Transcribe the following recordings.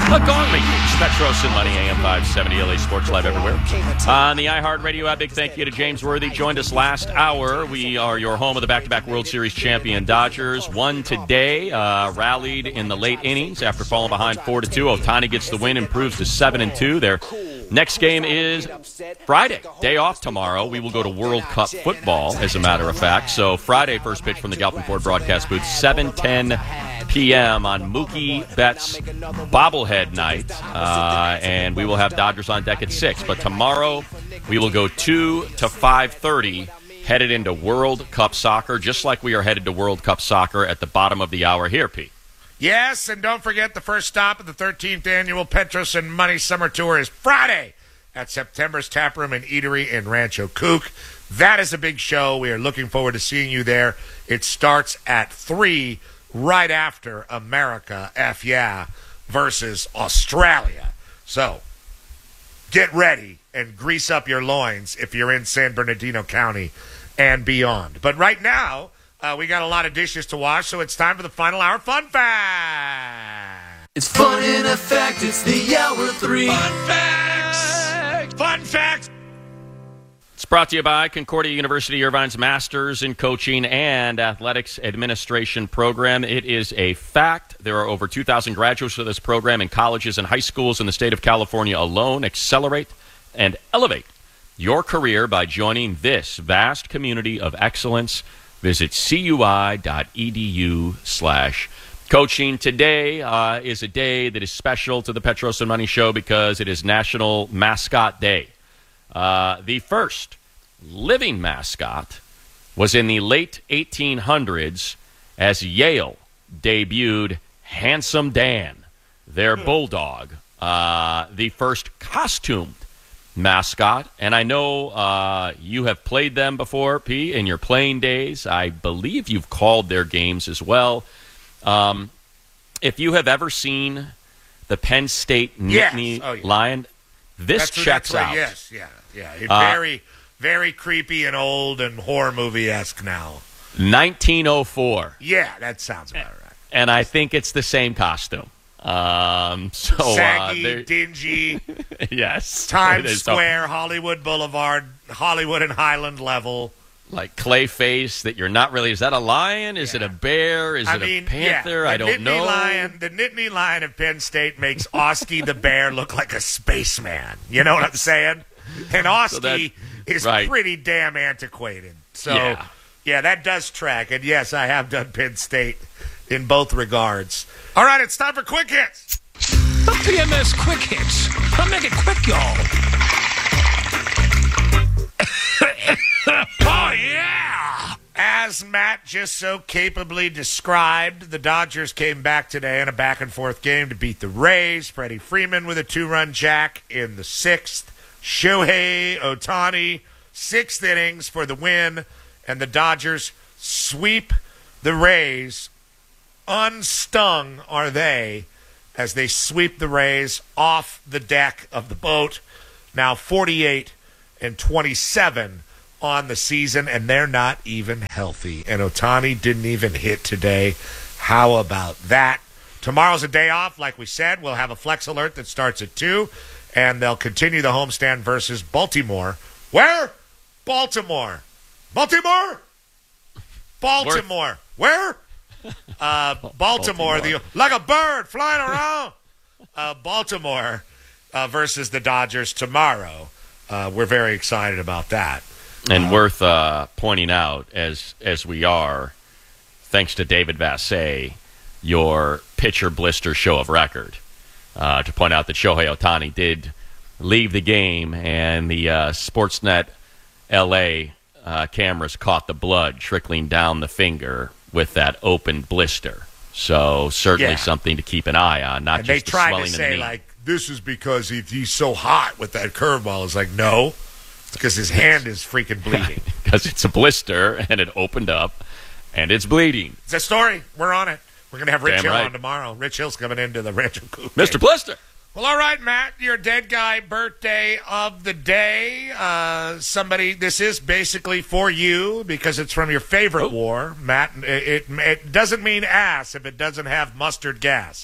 Look on me. It's Petros and Money, AM 570, LA Sports Live everywhere. On the iHeartRadio app, big thank you to James Worthy. Joined us last hour. We are your home of the back-to-back World Series champion Dodgers. Won today, rallied in the late innings after falling behind 4-2. Ohtani gets the win, improves to 7-2. Their next game is Friday. Day off tomorrow. We will go to World Cup football, as a matter of fact. So Friday, first pitch from the Galpin Ford broadcast booth, 7:10 p.m. on Mookie Betts bobblehead night, and we will have Dodgers on deck at 6. But tomorrow we will go 2 to 5:30, headed into World Cup soccer, just like we are headed to World Cup soccer at the bottom of the hour here, Pete. Yes, and don't forget the first stop of the 13th annual Petros and Money Summer Tour is Friday at September's Taproom and Eatery in Rancho Cuc. That is a big show. We are looking forward to seeing you there. It starts at 3 right after America, F yeah, versus Australia. So, get ready and grease up your loins if you're in San Bernardino County and beyond. But right now, we got a lot of dishes to wash, so it's time for the final hour fun fact. It's fun in effect, it's the hour 3. Fun facts! Fun facts! It's brought to you by Concordia University Irvine's Masters in Coaching and Athletics Administration program. It is a fact. There are over 2,000 graduates of this program in colleges and high schools in the state of California alone. Accelerate and elevate your career by joining this vast community of excellence. Visit cui.edu/coaching. Today is a day that is special to the Petros and Money Show because it is National Mascot Day. The first living mascot was in the late 1800s as Yale debuted Handsome Dan, their bulldog, the first costumed mascot. And I know you have played them before, P, in your playing days. I believe you've called their games as well. If you have ever seen the Penn State Nittany Lion, this checks out. Yes, yeah. It's very, very creepy and old and horror movie-esque now. 1904. Yeah, that sounds about right. And I think it's the same costume. Saggy, dingy. Yes. Times Square, Hollywood Boulevard, Hollywood and Highland level. Like clay face that you're not really. Is that a lion? Is it a bear? Is it a panther? I don't know. The Nittany Lion of Penn State makes Oski the bear look like a spaceman. You know what I'm saying? And Oski is pretty damn antiquated. So, yeah, that does track. And, yes, I have done Penn State in both regards. All right, it's time for Quick Hits. The PMS Quick Hits. I'll make it quick, y'all. Oh, yeah! As Matt just so capably described, the Dodgers came back today in a back-and-forth game to beat the Rays. Freddie Freeman with a 2-run jack in the 6th. Shohei Ohtani, 6th innings for the win. And the Dodgers sweep the Rays. Unstung are they as they sweep the Rays off the deck of the boat. Now 48-27 on the season, and they're not even healthy. And Ohtani didn't even hit today. How about that? Tomorrow's a day off, like we said. We'll have a flex alert that starts at 2, and they'll continue the homestand versus Baltimore. Where? Baltimore. Baltimore? Baltimore. Where? Baltimore. Like a bird flying around. Baltimore versus the Dodgers tomorrow. We're very excited about that. And worth pointing out, as we are, thanks to David Vassay, your pitcher blister show of record, to point out that Shohei Ohtani did leave the game, and the Sportsnet LA cameras caught the blood trickling down the finger with that open blister. So certainly something to keep an eye on, not and just the swelling in the knee. They tried to say, like, this is because he's so hot with that curveball. It's like, no. Because his hand is freaking bleeding. Because it's a blister, and it opened up, and it's bleeding. It's a story. We're on it. We're going to have Rich Hill on tomorrow. Rich Hill's coming into the Rancho Cuc. Mr. Blister. Well, all right, Matt, your dead guy birthday of the day. This is basically for you because it's from your favorite war, Matt. It doesn't mean ass if it doesn't have mustard gas.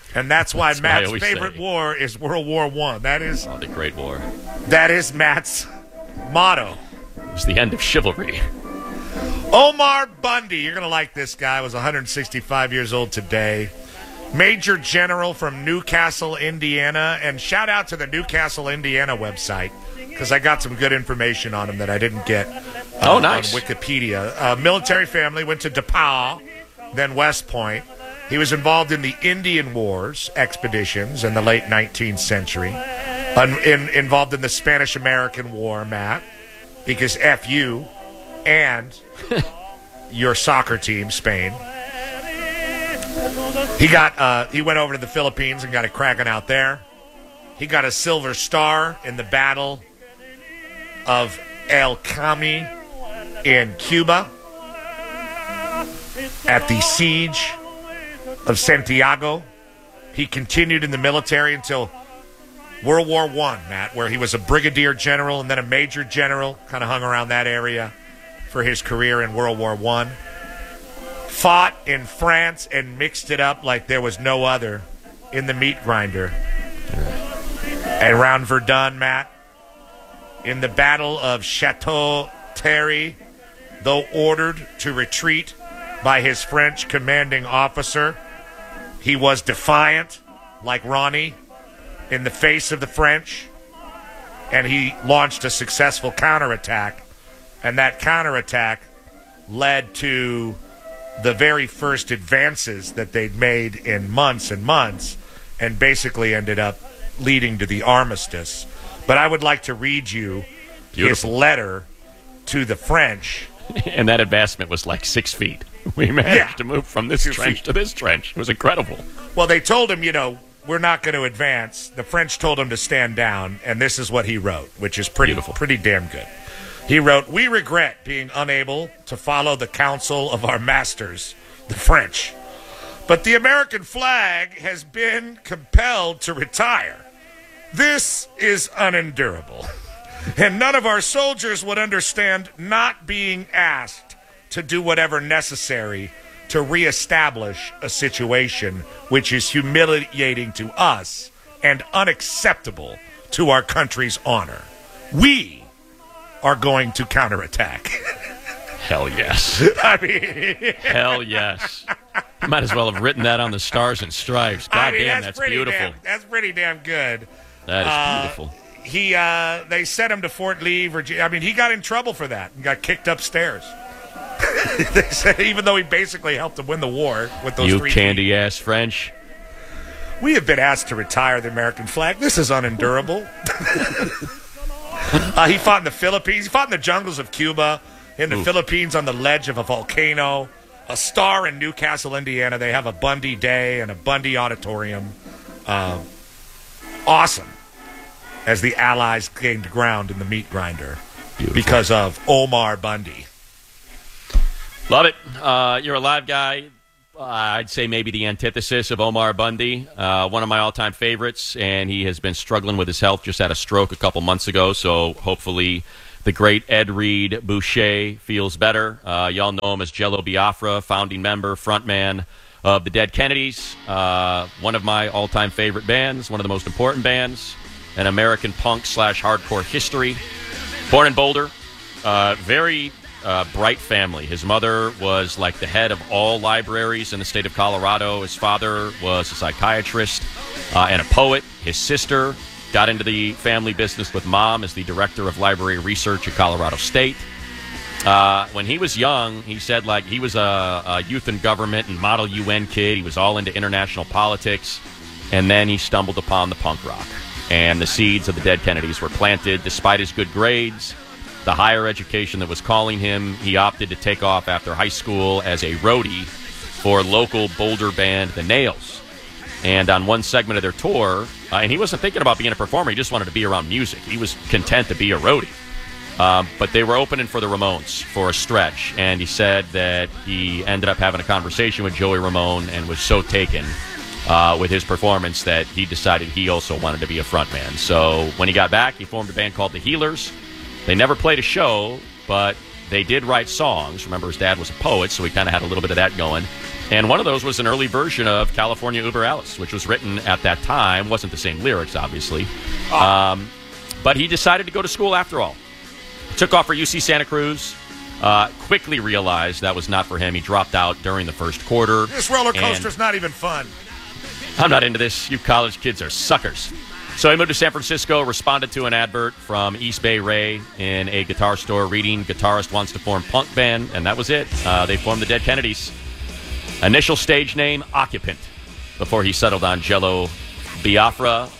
And that's why That's what I Matt's always favorite say. war is World War I. That is Oh, the Great War. Matt's motto. It was the end of chivalry. Omar Bundy, you're going to like this guy, was 165 years old today. Major General from Newcastle, Indiana. And shout out to the Newcastle, Indiana website, because I got some good information on him that I didn't get nice. on Wikipedia. Military family, went to DePauw, then West Point. He was involved in the Indian Wars expeditions in the late 19th century. Involved in the Spanish-American War, Matt, because F you and your soccer team, Spain. He went over to the Philippines and got it cracking out there. He got a Silver Star in the Battle of El Cami in Cuba at the Siege of Santiago. He continued in the military until World War I, Matt, where he was a brigadier general and then a major general, kind of hung around that area for his career in World War I. Fought in France and mixed it up like there was no other in the meat grinder. And around Verdun, Matt, in the Battle of Chateau Thierry, though ordered to retreat by his French commanding officer, he was defiant, like Ronnie, in the face of the French, and he launched a successful counterattack, and that counterattack led to the very first advances that they'd made in months and months, and basically ended up leading to the armistice. But I would like to read you his letter to the French. And that advancement was like 6 feet. We managed to move from this trench to this trench. It was incredible. Well, they told him, we're not going to advance. The French told him to stand down, and this is what he wrote, which is pretty damn good. He wrote, "We regret being unable to follow the counsel of our masters, the French. But the American flag has been compelled to retire. This is unendurable. And none of our soldiers would understand not being asked to do whatever necessary to reestablish a situation which is humiliating to us and unacceptable to our country's honor. We are going to counterattack." Hell yes. I mean, Hell yes. You might as well have written that on the Stars and Stripes. God damn, that's beautiful. That's pretty damn good. That is beautiful. They sent him to Fort Lee, Virginia. I mean, he got in trouble for that and got kicked upstairs. They said, even though he basically helped them win the war with those You three candy-ass French. We have been asked to retire the American flag. This is unendurable. He fought in the Philippines. He fought in the jungles of Cuba, in the Philippines on the ledge of a volcano. A star in Newcastle, Indiana. They have a Bundy Day and a Bundy Auditorium. Awesome. As the Allies gained ground in the meat grinder. Beautiful. Because of Omar Bundy. Love it. You're a live guy. I'd say maybe the antithesis of Omar Bundy. One of my all-time favorites, and he has been struggling with his health. Just had a stroke a couple months ago, so hopefully the great Ed Reed Boucher feels better. Y'all know him as Jello Biafra, founding member, frontman of the Dead Kennedys. One of my all-time favorite bands, one of the most important bands, an American punk / hardcore history. Born in Boulder, very bright family. His mother was like the head of all libraries in the state of Colorado. His father was a psychiatrist and a poet. His sister got into the family business with mom as the director of library research at Colorado State. When he was young, he said like he was a youth in government and model UN kid. He was all into international politics. And then he stumbled upon the punk rock. And the seeds of the Dead Kennedys were planted. Despite his good grades, the higher education that was calling him, he opted to take off after high school as a roadie for local Boulder band The Nails. And on one segment of their tour, and he wasn't thinking about being a performer, he just wanted to be around music. He was content to be a roadie. But they were opening for the Ramones for a stretch, and he said that he ended up having a conversation with Joey Ramone and was so taken with his performance that he decided he also wanted to be a frontman. So when he got back, he formed a band called The Healers. They never played a show, but they did write songs. Remember, his dad was a poet, so he kind of had a little bit of that going. And one of those was an early version of California Uber Alles, which was written at that time. Wasn't the same lyrics, obviously. But he decided to go to school after all. Took off for UC Santa Cruz. Quickly realized that was not for him. He dropped out during the first quarter. This roller coaster's not even fun. I'm not into this. You college kids are suckers. So he moved to San Francisco, responded to an advert from East Bay Ray in a guitar store reading guitarist wants to form punk band, and that was it. They formed the Dead Kennedys. Initial stage name, Occupant, before he settled on Jello Biafra.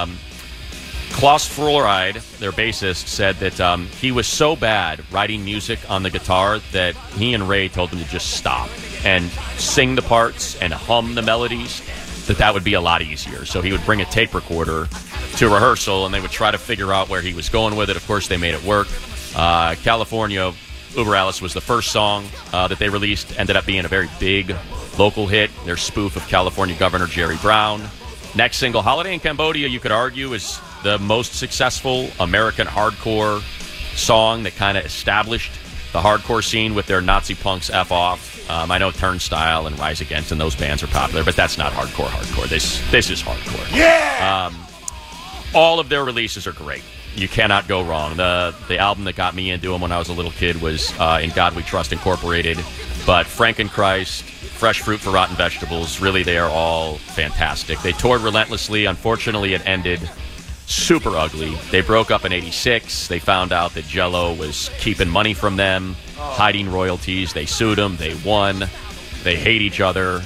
Klaus Fluoride, their bassist, said that he was so bad writing music on the guitar that he and Ray told him to just stop and sing the parts and hum the melodies, that would be a lot easier. So he would bring a tape recorder to rehearsal, and they would try to figure out where he was going with it. Of course, they made it work. California Uber Alles was the first song that they released. Ended up being a very big local hit. Their spoof of California Governor Jerry Brown. Next single, Holiday in Cambodia, you could argue is the most successful American hardcore song that kind of established the hardcore scene with their Nazi punks F off. I know Turnstile and Rise Against and those bands are popular, but that's not hardcore. This is hardcore. Yeah! All of their releases are great. You cannot go wrong. The album that got me into them when I was a little kid was In God We Trust Incorporated. But Frankenchrist, Fresh Fruit for Rotten Vegetables, really they are all fantastic. They toured relentlessly. Unfortunately, it ended super ugly. They broke up in '86. They found out that Jello was keeping money from them, hiding royalties. They sued him. They won. They hate each other.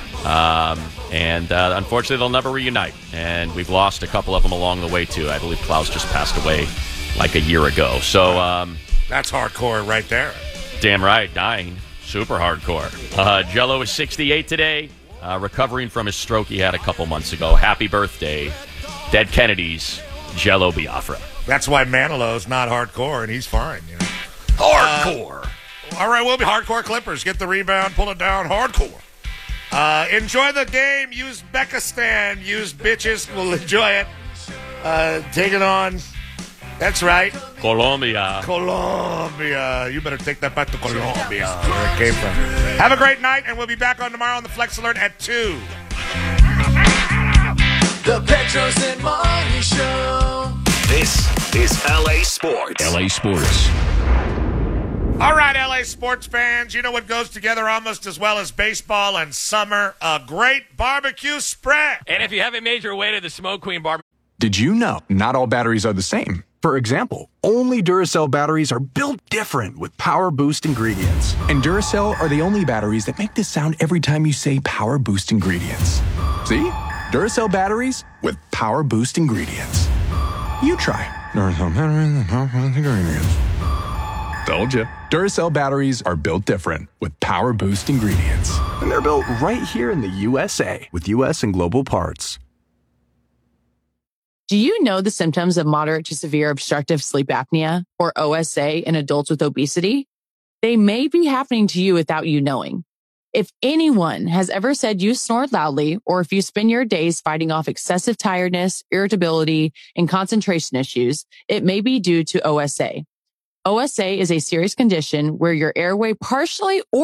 And unfortunately, they'll never reunite. And we've lost a couple of them along the way, too. I believe Klaus just passed away like a year ago. So that's hardcore right there. Damn right, dying. Super hardcore. Jello is 68 today, recovering from his stroke he had a couple months ago. Happy birthday, Dead Kennedys, Jello Biafra. That's why Manilow's not hardcore, and he's fine. You know? Hardcore. All right, we'll be hardcore Clippers. Get the rebound, pull it down, hardcore. Enjoy the game. Use Bekistan. Use bitches. We'll enjoy it. Take it on. That's right. Colombia. You better take that back to Colombia, where it came from. Have a great night, and we'll be back on tomorrow on the Flex Alert at 2. The Petros and Money Show. This is LA Sports. LA Sports. All right, LA sports fans, you know what goes together almost as well as baseball and summer? A great barbecue spread. And if you haven't made your way to the Smoke Queen Bar. Did you know not all batteries are the same? For example, only Duracell batteries are built different with Power Boost ingredients. And Duracell are the only batteries that make this sound every time you say Power Boost ingredients. See? Duracell batteries with Power Boost ingredients. You try. Duracell batteries with Power Boost ingredients. Told you. Duracell batteries are built different with Power Boost ingredients. And they're built right here in the USA with US and global parts. Do you know the symptoms of moderate to severe obstructive sleep apnea, or OSA, in adults with obesity? They may be happening to you without you knowing. If anyone has ever said you snore loudly, or if you spend your days fighting off excessive tiredness, irritability, and concentration issues, it may be due to OSA. OSA is a serious condition where your airway partially or